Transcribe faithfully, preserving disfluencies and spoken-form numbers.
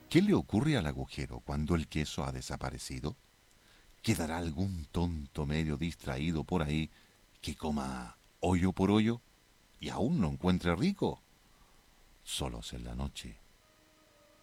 ¿Qué le ocurre al agujero cuando el queso ha desaparecido? ¿Quedará algún tonto medio distraído por ahí que coma hoyo por hoyo y aún no encuentre rico? Solos en la noche